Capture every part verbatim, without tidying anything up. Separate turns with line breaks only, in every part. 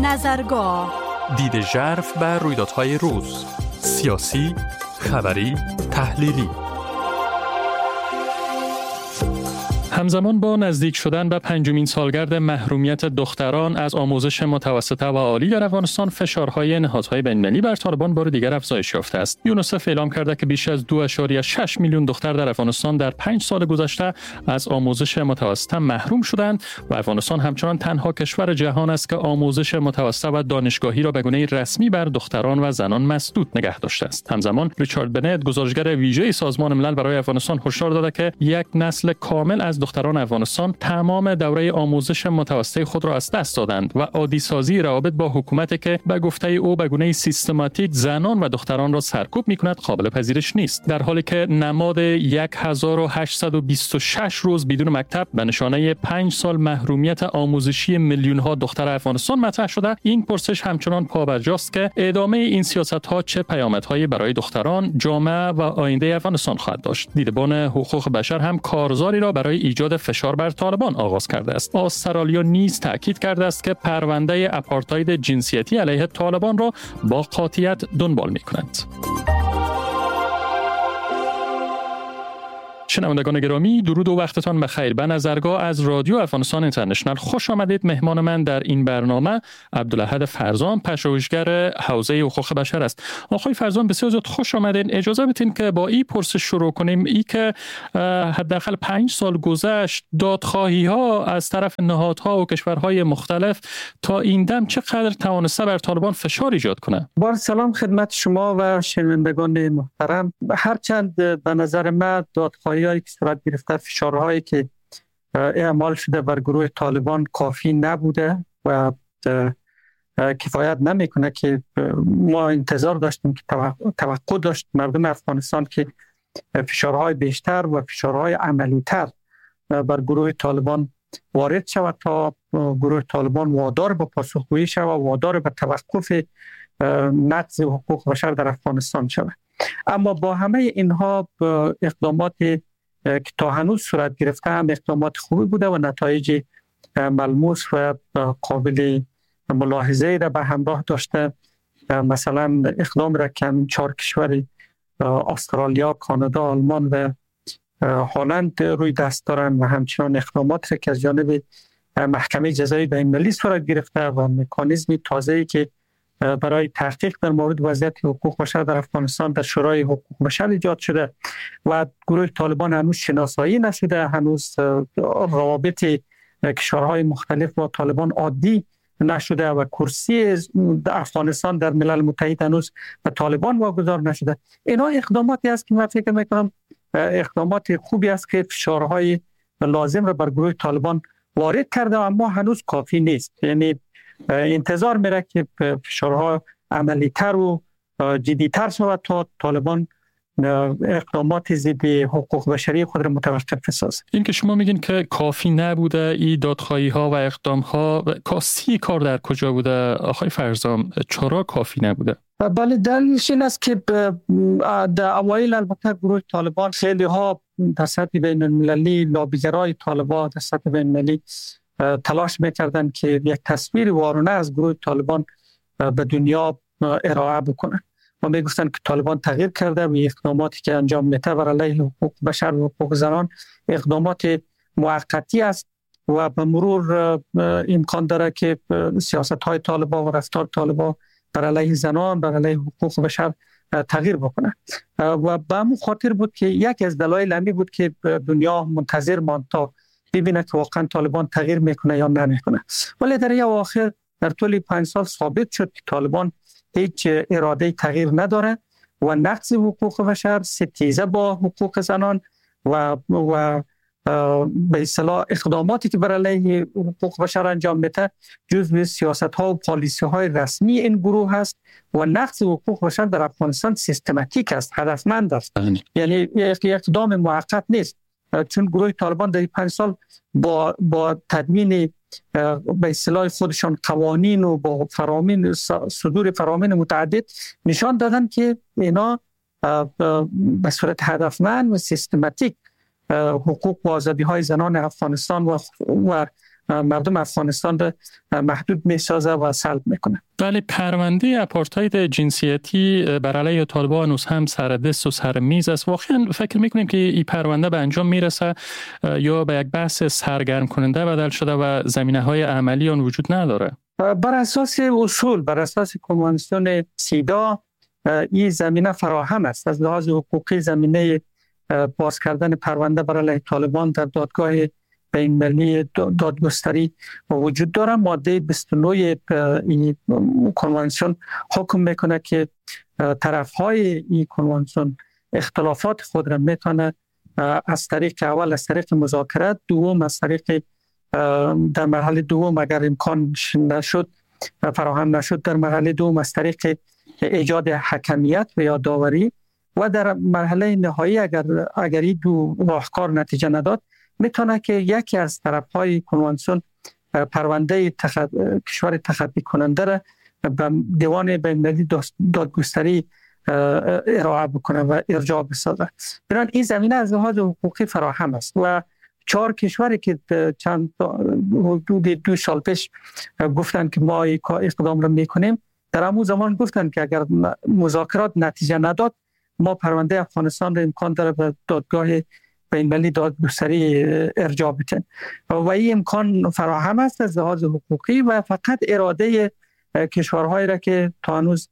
نظرگاه،
دید ژرف بر رویدادهای روز، سیاسی، خبری، تحلیلی. همزمان با نزدیک شدن به پنجمین سالگرد محرومیت دختران از آموزش متوسطه و عالی در افغانستان، فشارهای نهادهای بین‌المللی بر طالبان بار دیگر افزایش یافته است. یونیسف اعلام کرده که بیش از دو ممیز شش میلیون دختر در افغانستان در پنج سال گذشته از آموزش متوسطه محروم شدند و افغانستان همچنان تنها کشور جهان است که آموزش متوسطه و دانشگاهی را به گونه رسمی بر دختران و زنان مسدود نگه داشته است. همزمان ریچارد بنت، گزارشگر ویژه سازمان ملل برای افغانستان، هشدار داده که یک نسل کامل از دختران افغانستان تمام دوره آموزش متوسطه خود را از دست دادند و عادی سازی روابط با حکومتی که به گفته او به گونه سیستماتیک زنان و دختران را سرکوب می‌کند قابل پذیرش نیست. در حالی که نماد هزار و هشتصد و بیست و شش روز بدون مکتب به نشانه پنج سال محرومیت آموزشی میلیون‌ها دختر افغانستان مطرح شده، این پرسش همچنان پابرجاست که ادامه این سیاست‌ها چه پیامدهایی برای دختران، جامعه و آینده افغانستان خواهد داشت. دیدبان حقوق بشر هم کارزاری را برای ایجاد فشار بر طالبان آغاز کرده است. استرالیا نیز تاکید کرده است که پرونده آپارتاید جنسیتی علیه طالبان را با قاطعیت دنبال می‌کند. شنوندگان گرامی، درود و وقتتان بخیر. به نظرگاه از رادیو افغانستان اینترنشنال خوش آمدید. مهمان من در این برنامه عبدالاحد فرزان، پژوهشگر حوزه حقوق بشر است. آقای فرزان، بسیار زیاد خوش آمدین. اجازه بدین که با این پرسش شروع کنیم. ای که حداقل پنج سال گذشت، دادخواهی ها از طرف نهادها و کشورهای مختلف تا این دم چقدر توانسته بر طالبان فشار ایجاد کنه؟
با سلام خدمت شما و شنوندگان محترم. هرچند به نظر من دادخواهی هایی که صورت گرفته، فشارهایی که اعمال شده بر گروه طالبان کافی نبوده و کفایت نمیکنه که ما انتظار داشتیم که توقع داشت مردم افغانستان که فشارهای بیشتر و فشارهای عملی تر بر گروه طالبان وارد شود تا گروه طالبان وادار به پاسخگویی شود و وادار به توقف نقض حقوق بشر در افغانستان شود. اما با همه اینها اقدامات که تا هنوز صورت گرفته هم اقدامات خوبی بوده و نتایج ملموس و قابل ملاحظه را به همراه داشته. مثلا اقدام را که چهار کشور استرالیا، کانادا، آلمان و هلند روی دست دارند و همچنان اقدامات را که از جانب محکمه جزایی بین‌المللی صورت گرفته و مکانیزمی تازه‌ای که برای تحقیق در مورد وضعیت حقوق بشر در افغانستان در شورای حقوق بشر ایجاد شده و گروه طالبان هنوز شناسایی نشده، هنوز روابط کشورهای مختلف با طالبان عادی نشده و کرسی افغانستان در ملل متحد هنوز به طالبان واگذار نشده. اینا اقداماتی است که من فکر میکنم اقدامات خوبی است که فشارهای لازم را بر گروه طالبان وارد کرده، اما هنوز کافی نیست. یعنی انتظار میره که فشارها عملی‌تر و جدی‌تر شود تا طالبان اقدامات ضد حقوق بشری خود را متوقف سازد.
این که شما میگین که کافی نبوده این دادخواهی ها و اقدام ها، کاستی کار در کجا بوده آقای فرزان؟ چرا کافی نبوده؟
بله، دلیلش این است که در اوایل البته گروه طالبان خیلی ها در سطح بین المللی، لابیگرای طالبان در سطح بین المللی تلاش میکردن که یک تصویر وارونه از گروه طالبان به دنیا ارائه بکنن و میگفتن که طالبان تغییر کرده و اقداماتی که انجام میده بر علیه حقوق بشر و حقوق زنان اقدامات موقتی است و به مرور امکان داره که سیاست های طالبان و رفتار طالبان بر علیه زنان، بر علیه حقوق بشر تغییر بکنه. و به همون خاطر بود که یک از دلایل همی بود که دنیا منتظر ماند تا ببینه که واقعا طالبان تغییر میکنه یا نمیکنه. ولی در یک آخر در طول پنج سال ثابت شد که طالبان هیچ اراده تغییر نداره و نقض حقوق بشر، ستیزه با حقوق زنان و و به اصطلاح اقداماتی که بر علیه حقوق بشر انجام میده جزو سیاست ها و پالیسی های رسمی این گروه هست و نقض حقوق بشر در افغانستان سیستماتیک است، هدفمند است. یعنی یک اقدام موقت نیست، چون گروه طالبان در پنج سال با با تدوین به اصطلاح خودشان قوانین و با فرامین صدور فرامین متعدد نشان دادن که اینا به صورت هدفمند و سیستماتیک حقوق و آزادی های زنان افغانستان و و مردم افغانستان را محدود میسازه و سلب میکنه.
ولی پرونده آپارتاید جنسیتی بر علیه طالبان هنوز هم سر دست و سر میز است. واقعا فکر میکنیم که این پرونده به انجام میرسه یا به یک بحث سرگرم کننده بدل شده و زمینه های عملی آن وجود نداره؟
بر اساس اصول، بر اساس کنوانسیون سیدا این زمینه فراهم است. از لحاظ حقوقی زمینه باز کردن پرونده بر علیه طالبان در دادگاه بین‌المللی دادگستری وجود داره. ماده بیست و نه این کنوانسیون حکم میکنه که طرف‌های این کنوانسیون اختلافات خود را میتونه از طریق اول از طریق مذاکرات، دوم از طریق در مرحله دوم اگر امکان نشد فراهم نشد در مرحله دوم از طریق ایجاد حکمیت و یا داوری، و در مرحله نهایی اگر اگر این دو راهکار نتیجه نداد میتونه که یکی از طرف‌های کنوانسیون پرونده تخد... کشور تخطی کننده را به دیوان بین‌المللی دادگستری ارائه بکنه و ارجاع بسازه. بنابراین این زمینه از لحاظ حقوقی فراهم است و چهار کشوری که چند حدود دو سال پیش گفتن که ما اقدام را میکنیم، در همون زمان گفتن که اگر مذاکرات نتیجه نداد ما پرونده افغانستان را امکان داره به دادگاه بین‌المللی دادگستری ارجاع بدیم و این امکان فراهم است از لحاظ حقوقی و فقط اراده کشورهایی را که تا هنوز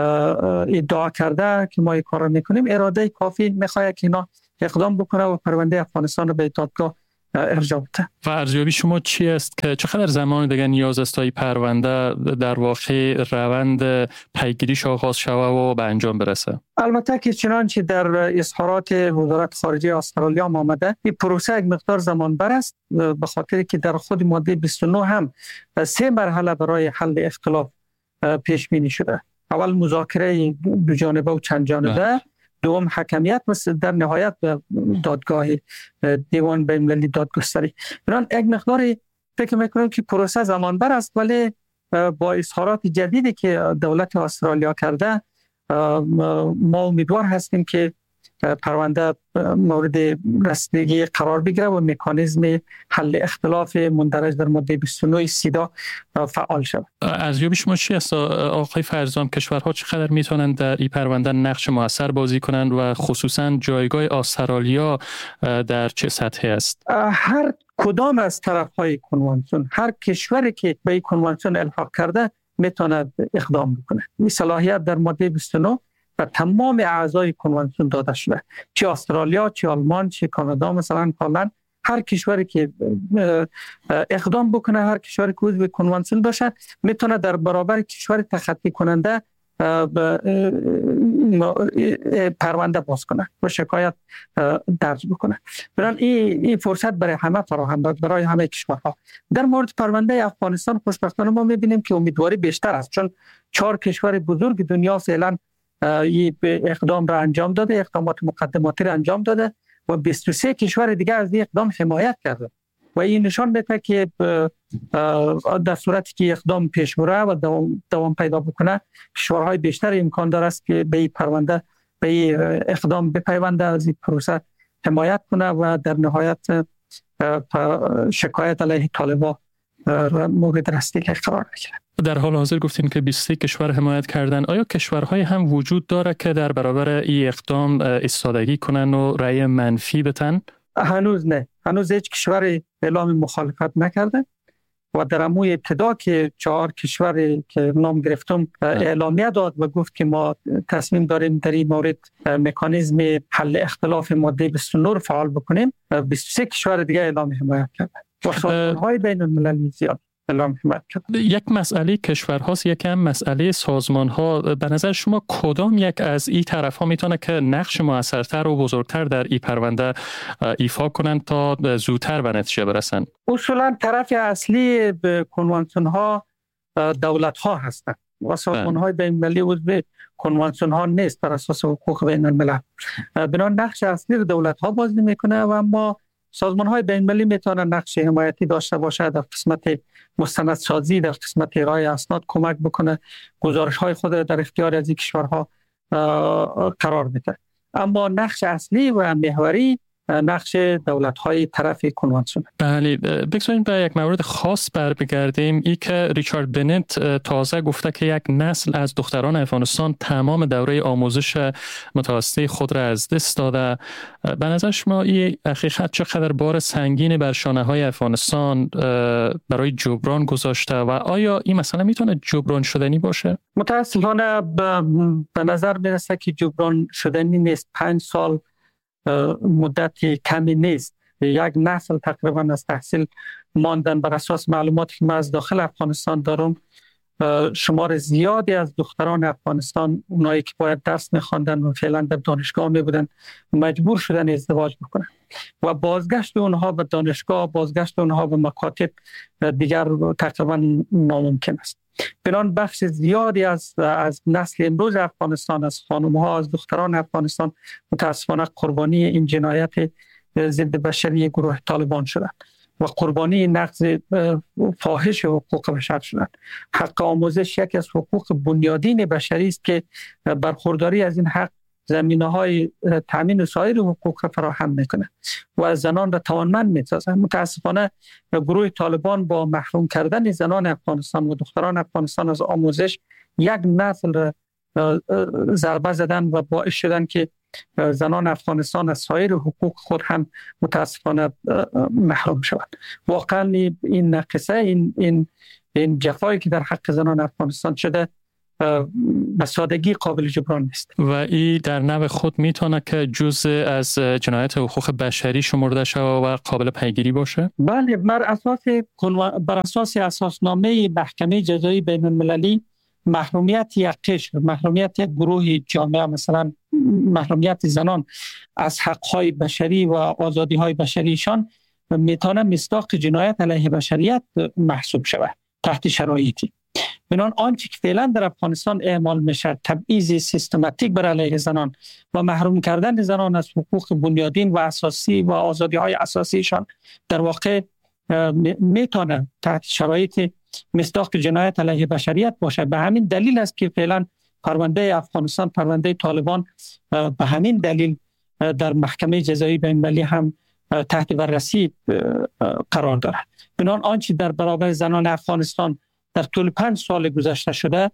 ادعا کرده که ما این کار را میکنیم اراده کافی میخواد که اینا اقدام بکنه و پرونده افغانستان را به دادگاه ارجاع بده.
و ارزیابی شما چی است که چقدر زمان دیگه نیاز است تا این پرونده در واقع روند پیگیریش آغاز شوه و به انجام برسه؟
البته که چنانچه در اظهارات وزارت خارجه استرالیا آمده این پروسه یک مقدار زمان بر است، به خاطر که در خود ماده بیست و نه هم سه مرحله برای حل اختلاف پیش بینی شده. اول مذاکره دو جانبه و چند جانبه، دوم حکمیت و در نهایت به دادگاه دیوان بین‌المللی دادگستری. بران یک مقدار فکر میکنم که پروسه زمان بر است، ولی با اظهارات جدیدی که دولت استرالیا کرده ما امیدوار هستیم که پرونده مورد رسیدگی قرار بگیره و مکانیزم حل اختلاف مندرج در ماده بیست و نه سیدا فعال شود.
ارزیابی شما چی است آقای فرزام؟ کشورها چقدر میتونن در این پرونده نقش موثر بازی کنند و خصوصا جایگاه استرالیا در چه سطحی است؟
هر کدام از طرف‌های کنوانسیون، هر کشوری که به این کنوانسیون الحاق کرده میتونه اقدام بکنه. این صلاحیت در ماده بیست و نه و تمام اعضای کنوانسیون داده شده، چه استرالیا، چه آلمان، چه کانادا، مثلا کلا هر کشوری که اقدام بکنه، هر کشوری که عضو کنوانسیون باشه میتونه در برابر کشور تخطی کننده پرونده باز کنه و شکایت درج بکنه. برای این این فرصت برای همه فراهم است، برای همه کشورها. در مورد پرونده افغانستان خوشبختانه ما میبینیم که امیدواری بیشتر است، چون چهار کشور بزرگ دنیا فعلا این اقدام را انجام داده، اقدامات مقدماتی را انجام داده و بیست و سه کشور دیگه از این اقدام حمایت کرده و این نشان میده که در صورتی که اقدام پیش بره و دوام, دوام پیدا بکنه کشورهای بیشتر امکان داره است که به این پرونده به این اقدام بپیونده، از این پروسه حمایت کنه و در نهایت شکایت علیه طالبان مورد رسیدگی قرار بگیره.
در حال حاضر گفتین که بیست و سه کشور حمایت کردن. آیا کشورهای هم وجود داره که در برابر این اقدام ایستادگی کنن و رأی منفی بتن؟
هنوز نه. هنوز هیچ کشور اعلام مخالفت نکرده و در همون ابتدا که چهار کشور که نام گرفتم اعلامیه داد و گفت که ما تصمیم داریم در این مورد مکانیزم حل اختلاف ماده بیست و نه فعال بکنیم، بیست و سه کشور دیگه اعلام حمایت کرده و سازمان‌های بین‌المللی زیاد اعلام حمایت کرده.
یک مسئله کشورهاست، یکم مسئله سازمان‌ها. به نظر شما کدام یک از این طرف‌ها میتونه که نقش موثرتر و بزرگتر در این پرونده ایفا کنند تا زودتر به نتیجه برسند؟
اصولا طرف اصلی به کنوانسیون‌ها دولت‌ها هستند و سازمان‌های بین‌المللی عضو کنوانسیون‌ها نیست بر اساس حقوق بین‌الملل. بنابراین نقش اصلی دولت‌ها بازی میکنه و ما سازمان‌های بین‌المللی میتونن نقش حمایتی داشته باشه، در قسمت مستندسازی، در قسمت ارائه اسناد کمک بکنه، گزارش‌های خود در اختیار از این کشورها قرار بده. اما نقش اصلی و محوری نقش دولت‌های طرف کنوانسیون.
بله، بگذاریم به یک مورد خاص بر بگردیم. ای که ریچارد بنت تازه گفته که یک نسل از دختران افغانستان تمام دوره آموزش متوسطه خود را از دست داده. به نظر شما این حقیقت چقدر بار سنگین بر شانه‌های افغانستان برای جبران گذاشته و آیا این مسئله میتونه جبران شدنی باشه؟
متاسفانه به نظر میرسه که جبران شدنی نیست. پنج سال مدت کمی نیست. یک نسل تقریبا از تحصیل ماندن. بر اساس معلوماتی که من از داخل افغانستان دارم، شمار زیادی از دختران افغانستان، اونایی که باید درس می‌خواندن و فعلا در دانشگاه می بودن، مجبور شدن ازدواج بکنن و بازگشت اونها به دانشگاه، بازگشت اونها به مکاتب دیگر تقریبا ناممکن است. بنان بخش زیادی از از نسل امروز افغانستان، از خانم‌ها، از دختران افغانستان متاسفانه قربانی این جنایت ضد بشری گروه طالبان شدند و قربانی نقض فاحش حقوق بشر شدند. حق آموزش یکی از حقوق بنیادین بشری است که برخورداری از این حق زمینه‌های تامین سایر حقوق فراهم میکنه و زنان را توانمند میسازه. متاسفانه گروه طالبان با محروم کردن زنان افغانستان و دختران افغانستان از آموزش یک نسل را ضربه زدن و باعث شدن که زنان افغانستان از سایر حقوق خود هم متاسفانه محروم شوند. واقعا این نقصه، این این این جفایی که در حق زنان افغانستان شده به سادگی قابل جبران نیست
و این در نوع خود میتونه که جزء از جنایت حقوق بشری شمرده شود و قابل پیگیری باشه.
بله، بر اساس بر اساس اساسنامه محکمه جزایی بین المللی، محرومیت یک قشر، محرومیت یک گروه جامعه، مثلا محرومیت زنان از حق‌های بشری و آزادی‌های بشریشان، میتونه مصداق جنایت علیه بشریت محسوب شود تحت شرایطی. بنان آنچه که فعلا در افغانستان اعمال میشه، تبعیض سیستماتیک بر علیه زنان و محروم کردن زنان از حقوق بنیادین و اساسی و آزادی‌های اساسیشان، در واقع میتونه تحت شرایط مصداق جنایت علیه بشریت باشه. به همین دلیل است که فعلا پرونده افغانستان، پرونده طالبان، به همین دلیل در محکمه جزایی بین المللی هم تحت بررسی قرار دارد. بنان آنچه در برابر زنان افغانستان در طول پنج سال گذشته شده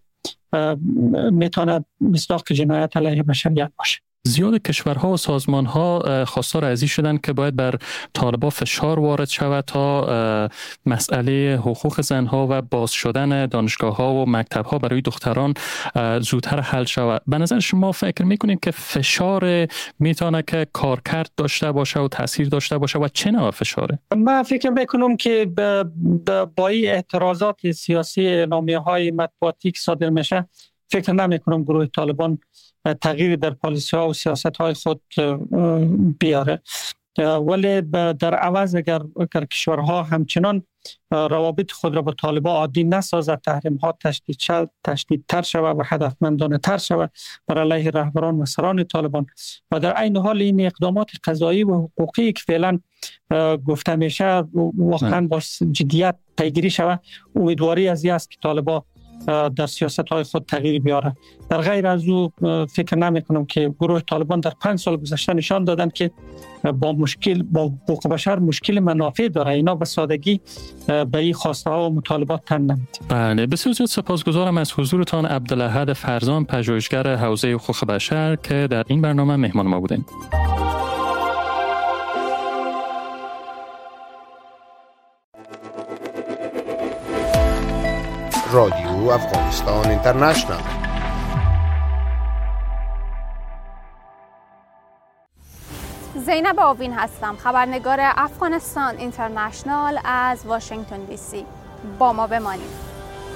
میتونه مصداق جنایت علیه بشریت باشه.
زیاد کشورها و سازمانها خواستار از این شدن که باید بر طالبان فشار وارد شود تا مسئله حقوق زنها و باز شدن دانشگاه‌ها و مکتب‌ها برای دختران زودتر حل شود. به نظر شما فکر می‌کنید که فشار میتونه که کارکرد داشته باشه و تاثیر داشته باشه و چه نوع فشاره؟
من فکر می‌کنم که با این اعتراضات سیاسی، اعلامیه‌های مطبوعاتی که صادر میشه، فکر نمی‌کنم گروه طالبان تغییر در پالیسی ها و سیاست های خود بیاره، ولی در عوض اگر, اگر کشورها همچنان روابط خود را با طالبان عادی نسازد، تحریم ها تشدید شد، تشدید تر شود و هدفمندانه تر شود بر علیه رهبران و سران طالبان و در عین حال این اقدامات قضایی و حقوقی که فعلا گفته میشه واقعا با جدیت پیگیری شود، امیدواری از این است که طالبان در سیاست های خود تغییر بیاره. در غیر از او فکر نمی کنم که گروه طالبان در پنج سال گذشته نشان دادن که با مشکل با حقوق بشر مشکل منافع داره. اینا به سادگی به این خواسته ها و مطالبات تن نمیدن.
بله، بسیار زیاد سپاسگزارم از حضورتان عبدالاحد فرزان، پژوهشگر حوزه حقوق بشر، که در این برنامه مهمان ما بودین.
رادیو افغانستان اینترنشنال.
زینب آوین هستم، خبرنگار افغانستان اینترنشنال از واشنگتن دی سی. با ما بمانید.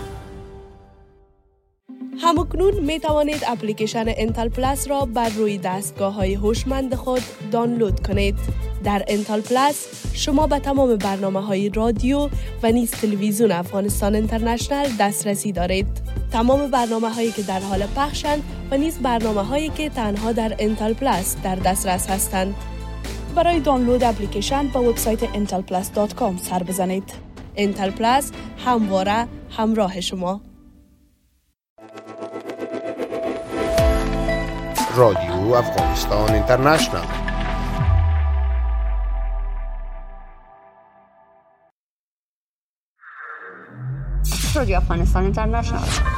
همکنون می توانید اپلیکیشن انتل پلاس را بر روی دستگاه‌های هوشمند خود دانلود کنید. در انتل پلاس شما به تمام برنامه‌های رادیو و نیز تلویزیون افغانستان اینترنشنال دسترسی دارید. تمام برنامه‌هایی که در حال پخشند و نیز برنامه‌هایی که تنها در انتل پلاس در دسترس هستند. برای دانلود اپلیکیشن به وبسایت انتل پلاس دات کام سر بزنید. انتل پلاس همواره همراه شما.
رادیو افغانستان اینترنشنال.
رادیو افغانستان اینترنشنال.